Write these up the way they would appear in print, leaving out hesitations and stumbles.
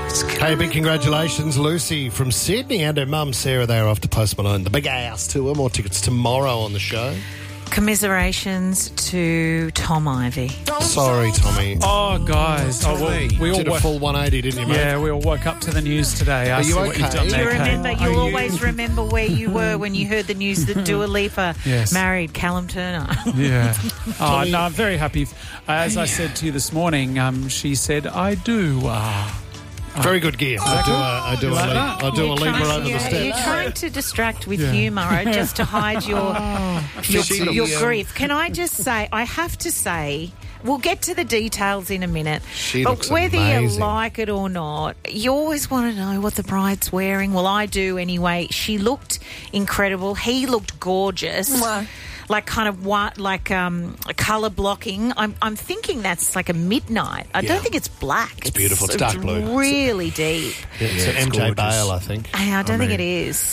Hey, big congratulations, Lucy from Sydney and her mum, Sarah. They are off to Post Malone, the Big House Tour. More tickets tomorrow on the show. Commiserations to Tom Ivy. Sorry, Tommy. Oh, guys. We did a full 180, didn't you, mate? Yeah, we all woke up to the news today. Are you okay? Do you remember? You always remember where you were when you heard the news that Dua Lipa married Callum Turner. Yeah. Oh, no, I'm very happy. As I said to you this morning, she said, I do. Very good gear. I do a leaper over the steps. You're trying to distract with humour just to hide your grief. Can I just say, I have to say, we'll get to the details in a minute. But whether you like it or not, you always want to know what the bride's wearing. Well, I do anyway. She looked incredible. He looked gorgeous. Like kind of white, like colour blocking. I'm thinking that's like a midnight. I don't think it's black. It's beautiful. It's dark blue. Really deep. Yeah, it's an MJ Bale, I think. I don't think it is.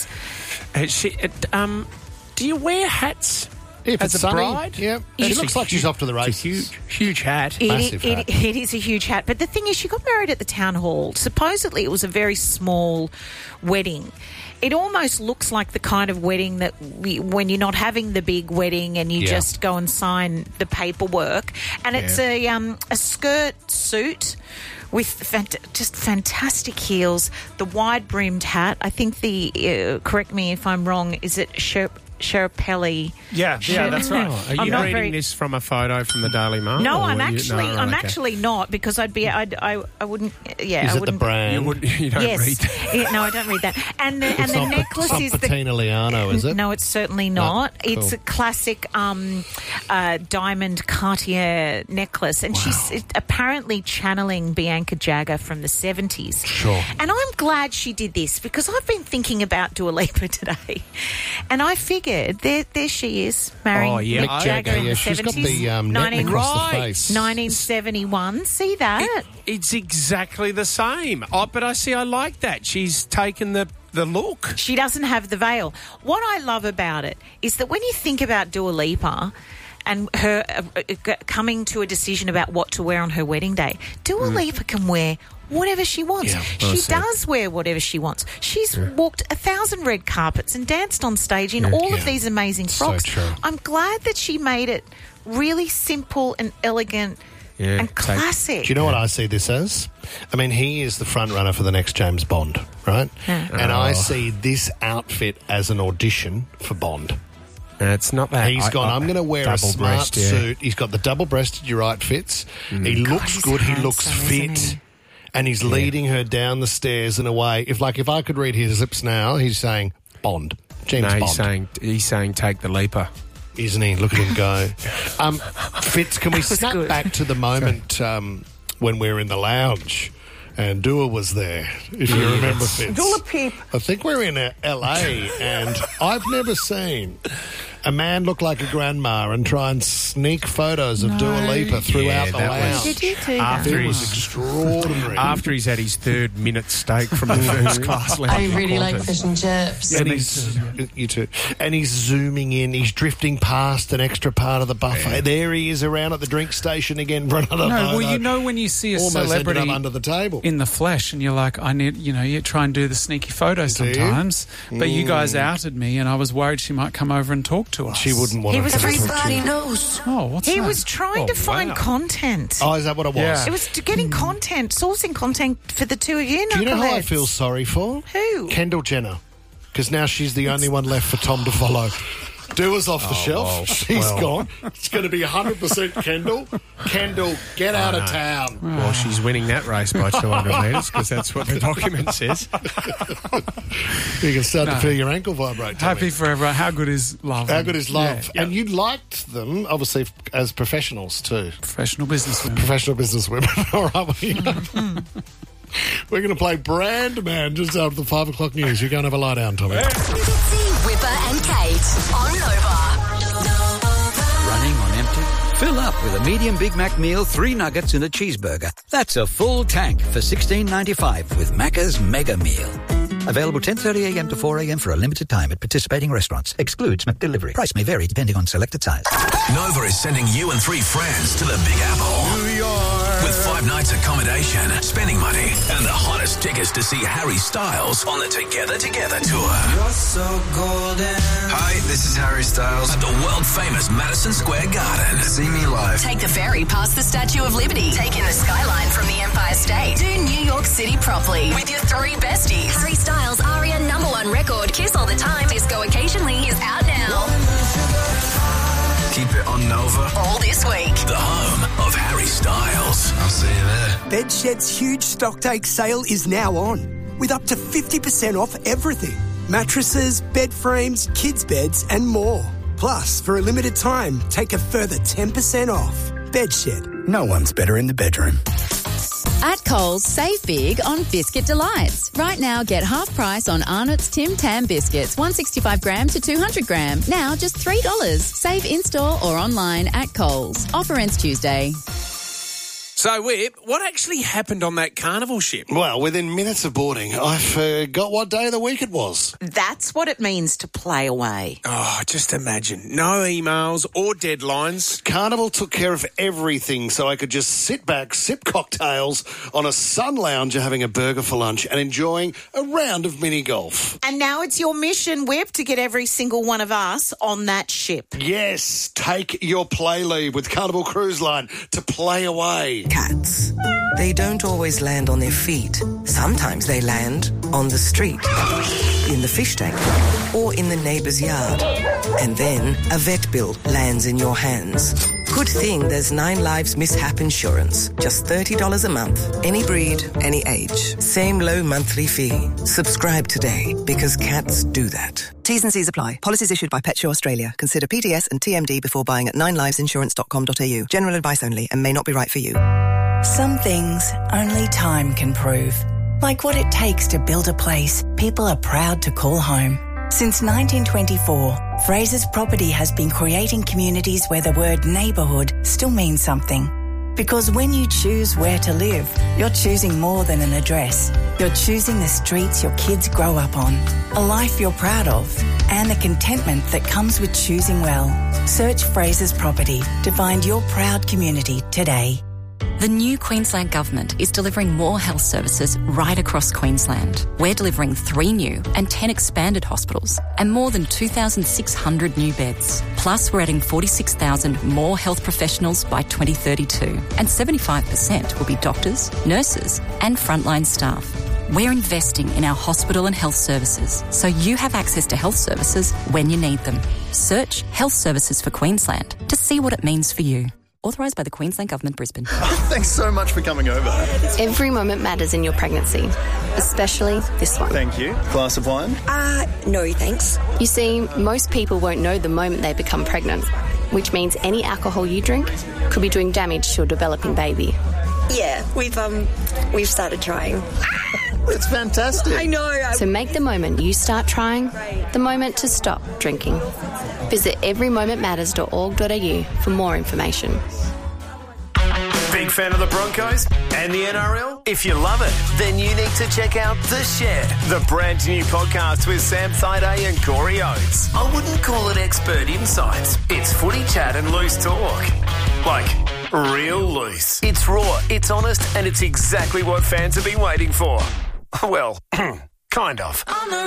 Do you wear hats? If as it's a sunny, bride? Yeah. She looks like she's off to the races. Huge hat. Massive hat. It is a huge hat. But the thing is, she got married at the town hall. Supposedly it was a very small wedding. It almost looks like the kind of wedding that when you're not having the big wedding and you just go and sign the paperwork. And it's a skirt suit with just fantastic heels, the wide-brimmed hat. I think correct me if I'm wrong, is it Sherpelli? Yeah, that's right. Are you reading this from a photo from the Daily Mail? No, I'm actually not, because I wouldn't. Yeah, is I it wouldn't. The brand? You don't read that. No, I don't read that. And the necklace is Bettina Liano, is it? No, it's certainly not. No, it's a classic diamond Cartier necklace, and she's apparently channeling Bianca Jagger from the 70s. Sure. And I'm glad she did this, because I've been thinking about Dua Lipa today, and I figured there she is marrying Mick Jagger in the 70s. She's got the net across the face. 1971. See that? It's exactly the same. But I like that. She's taken the look. She doesn't have the veil. What I love about it is that when you think about Dua Lipa and her coming to a decision about what to wear on her wedding day, Dua Lipa can wear whatever she wants. Yeah, she does wear whatever she wants. She's walked 1,000 red carpets and danced on stage in all of these amazing frocks. So true. I'm glad that she made it really simple and elegant and classic. Do you know what I see this as? I mean, he is the front runner for the next James Bond, right? Yeah. And I see this outfit as an audition for Bond. It's not that. He's gone, I'm going to wear a smart suit. He's got the double-breasted, you're right, fits. He looks good, he looks fit. And he's leading her down the stairs in a way. If I could read his lips now, he's saying Bond. James Bond. He's saying take the leaper. Isn't he? Look at him go. Fitz, can we snap back to the moment when we were in the lounge and Dua was there, if you remember, Fitz? Dua Peep. I think we're in L.A. and I've never seen a man look like a grandma and try and sneak photos of Dua Lipa throughout the lounge. Did you do that? It was extraordinary. After he's had his 3rd minute steak from the first class lounge. I really like fish and chips. And you too. And he's zooming in. He's drifting past an extra part of the buffet. Yeah. There he is around at the drink station again for another photo. Well, you know when you see a almost celebrity ended up under the table in the flesh, and you're like, you try and do the sneaky photo sometimes. But you guys outed me, and I was worried she might come over and talk to us. She wouldn't want to come and talk to you. Knows. Oh, what's that? He was trying to find content. Oh, is that what it was? Yeah. It was getting content, sourcing content for the two of you. Do you know who I feel sorry for? Who? Kendall Jenner. Because now she's the only one left for Tom to follow. Dua's off the shelf. Well, She's gone. It's going to be 100% Kendall. Kendall, get out of town. Well, she's winning that race by 200 metres because that's what the document says. You can start to feel your ankle vibrate. Tommy. Happy for everyone. How good is love? How good is love? Yeah. And you liked them, obviously, as professionals too. Professional businesswomen. Professional businesswomen. All right. We're going to play Brand Man just after the 5 o'clock news. You go and have a lie down, Tommy. Whipper and Kate on Nova. Running on empty? Fill up with a medium Big Mac meal, 3 nuggets and a cheeseburger. That's a full tank for $16.95 with Macca's Mega Meal. Available 10:30 a.m. to 4 a.m. for a limited time at participating restaurants. Excludes McDelivery. Price may vary depending on selected size. Nova is sending you and 3 friends to the Big Apple. New York. With 5 nights accommodation, spending money, and the hottest tickets to see Harry Styles on the Together Together tour. You're so golden. Hi, this is Harry Styles. At the world-famous Madison Square Garden. See me live. Take the ferry past the Statue of Liberty. Take in the skyline from the Empire State. Do New York City properly with your 3 besties. Harry Styles' ARIA #1 record, Kiss All the Time, Disco Occasionally, is out now. Keep it on Nova. All this week. The home of Harry Styles. I'll see you there. Bedshed's huge stocktake sale is now on, with up to 50% off everything. Mattresses, bed frames, kids' beds and more. Plus, for a limited time, take a further 10% off. Bedshed. No one's better in the bedroom. At Coles, save big on Biscuit Delights. Right now, get half price on Arnott's Tim Tam biscuits, 165 gram to 200 gram. Now just $3. Save in-store or online at Coles. Offer ends Tuesday. So, Whip, what actually happened on that carnival ship? Well, within minutes of boarding, I forgot what day of the week it was. That's what it means to play away. Oh, just imagine. No emails or deadlines. Carnival took care of everything so I could just sit back, sip cocktails on a sun lounger having a burger for lunch and enjoying a round of mini golf. And now it's your mission, Whip, to get every single one of us on that ship. Yes, take your play leave with Carnival Cruise Line to play away. Cats. They don't always land on their feet. Sometimes they land on the street, in the fish tank, or in the neighbour's yard. And then a vet bill lands in your hands. Good thing there's 9 Lives Mishap Insurance. Just $30 a month. Any breed, any age. Same low monthly fee. Subscribe today, because cats do that. T's and C's apply. Policies issued by Pet Show Australia. Consider PDS and TMD before buying at 9livesinsurance.com.au. General advice only and may not be right for you. Some things only time can prove. Like what it takes to build a place people are proud to call home. Since 1924, Fraser's Property has been creating communities where the word neighbourhood still means something. Because when you choose where to live, you're choosing more than an address. You're choosing the streets your kids grow up on, a life you're proud of, and the contentment that comes with choosing well. Search Fraser's Property to find your proud community today. The new Queensland Government is delivering more health services right across Queensland. We're delivering 3 new and 10 expanded hospitals and more than 2,600 new beds. Plus, we're adding 46,000 more health professionals by 2032, and 75% will be doctors, nurses and frontline staff. We're investing in our hospital and health services so you have access to health services when you need them. Search Health Services for Queensland to see what it means for you. Authorised by the Queensland Government, Brisbane. Thanks so much for coming over. Every moment matters in your pregnancy, especially this one. Thank you. Glass of wine? No thanks. You see, most people won't know the moment they become pregnant, which means any alcohol you drink could be doing damage to a developing baby. Yeah, we've started trying. It's fantastic. I know. So make the moment you start trying the moment to stop drinking. Visit everymomentmatters.org.au for more information. Big fan of the Broncos and the NRL? If you love it, then you need to check out The Shed, the brand new podcast with Sam Thaiday and Corey Oates. I wouldn't call it expert insights. It's footy chat and loose talk. Like, real loose. It's raw, it's honest, and it's exactly what fans have been waiting for. Well, kind of.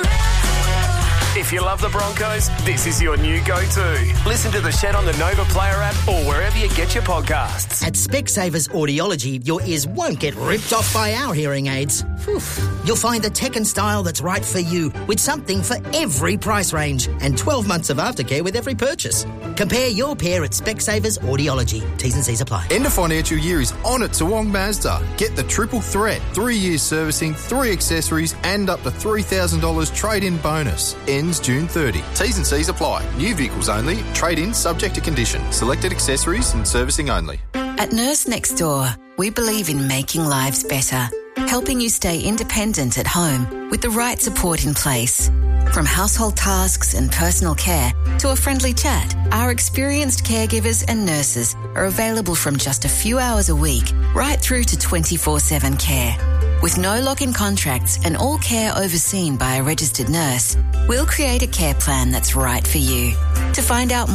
If you love the Broncos, this is your new go-to. Listen to The Shed on the Nova Player app or wherever you get your podcasts. At Specsavers Audiology, your ears won't get ripped off by our hearing aids. You'll find the tech and style that's right for you, with something for every price range and 12 months of aftercare with every purchase. Compare your pair at Specsavers Audiology. T's and C's apply. End of financial year is on at Toowong Mazda. Get the triple threat, 3 years servicing, 3 accessories and up to $3,000 trade-in bonus. Ends June 30. T's and C's apply. New vehicles only. Trade-in subject to condition. Selected accessories and servicing only. At Nurse Next Door, we believe in making lives better, helping you stay independent at home with the right support in place. From household tasks and personal care to a friendly chat, our experienced caregivers and nurses are available from just a few hours a week right through to 24/7 care. With no lock-in contracts and all care overseen by a registered nurse, we'll create a care plan that's right for you. To find out more,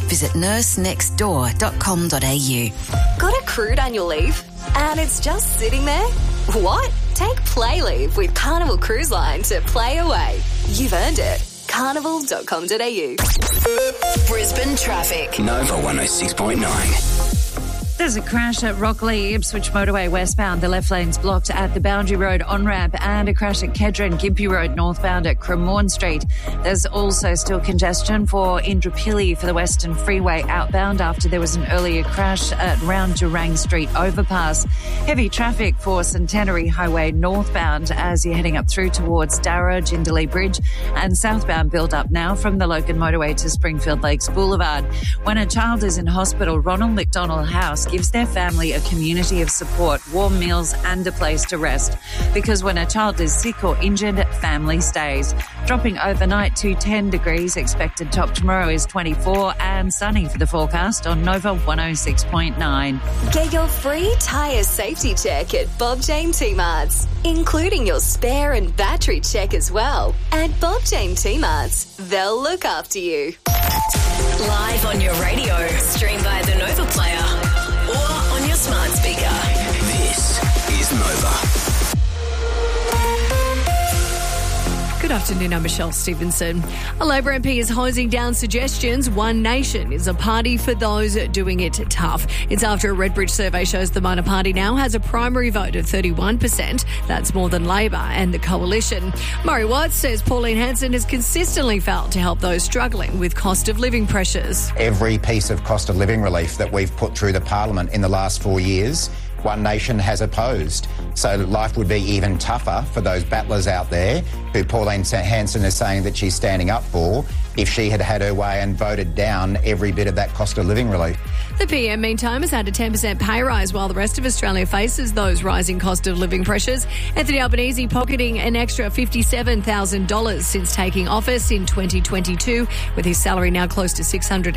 visit nursenextdoor.com.au. Got accrued annual leave? And it's just sitting there? What? Take Play Leave with Carnival Cruise Line to play away. You've earned it. Carnival.com.au. Brisbane traffic. Nova 106.9. There's a crash at Rockley, Ipswich Motorway westbound. The left lane's blocked at the Boundary Road on-ramp, and a crash at Kedron, Gympie Road northbound at Cremorne Street. There's also still congestion for Indooroopilly for the Western Freeway outbound after there was an earlier crash at Round Durang Street overpass. Heavy traffic for Centenary Highway northbound as you're heading up through towards Darra, Jindalee Bridge, and southbound build-up now from the Logan Motorway to Springfield Lakes Boulevard. When a child is in hospital, Ronald McDonald House gives their family a community of support, warm meals and a place to rest. Because when a child is sick or injured, family stays. Dropping overnight to 10 degrees. Expected top tomorrow is 24 and sunny for the forecast on Nova 106.9. Get your free tyre safety check at Bob Jane T-Marts, including your spare and battery check as well. At Bob Jane T-Marts, they'll look after you. Live on your radio, stream by the Nova Player, or on your smart speaker. This is Nova. Good afternoon, I'm Michelle Stevenson. A Labor MP is hosing down suggestions One Nation is a party for those doing it tough. It's after a Redbridge survey shows the minor party now has a primary vote of 31%. That's more than Labor and the Coalition. Murray Watts says Pauline Hanson has consistently failed to help those struggling with cost of living pressures. Every piece of cost of living relief that we've put through the parliament in the last 4 years, One Nation has opposed. So life would be even tougher for those battlers out there who Pauline Hanson is saying that she's standing up for if she had had her way and voted down every bit of that cost of living relief. The PM, meantime, has had a 10% pay rise while the rest of Australia faces those rising cost of living pressures. Anthony Albanese pocketing an extra $57,000 since taking office in 2022, with his salary now close to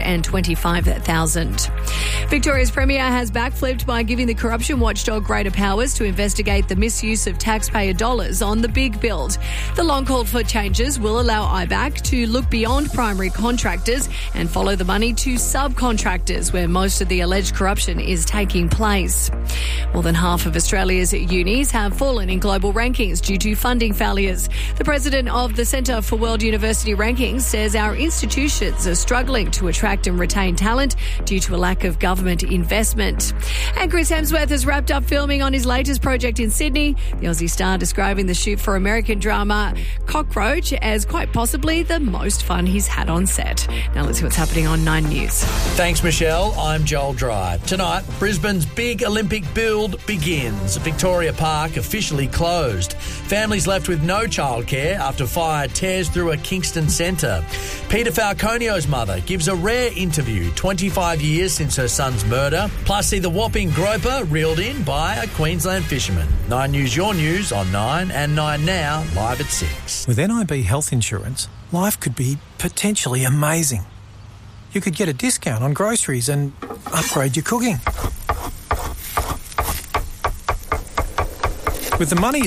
$625,000. Victoria's Premier has backflipped by giving the corruption watchdog greater powers to investigate the misuse of taxpayer dollars on the big build. The long-called-for changes will allow IBAC to look beyond primary contractors and follow the money to subcontractors, where most of the alleged corruption is taking place. More than half of Australia's unis have fallen in global rankings due to funding failures. The president of the Centre for World University Rankings says our institutions are struggling to attract and retain talent due to a lack of government investment. And Chris Hemsworth has wrapped up filming on his latest project in Sydney. The Aussie star describing the shoot for American drama Cockroach as quite possibly the most fun he's had on set. Now let's see what's happening on 9 News. Thanks, Michelle. I'm Joel Drive. Tonight, Brisbane's big Olympic build begins. Victoria Park officially closed. Families left with no childcare after fire tears through a Kingston centre. Peter Falconio's mother gives a rare interview 25 years since her son's murder. Plus, see the whopping groper reeled in by a Queensland fisherman. 9 News, your news on 9 and 9 Now, live at 6. With NIB Health Insurance, life could be potentially amazing. You could get a discount on groceries and upgrade your cooking. With the money you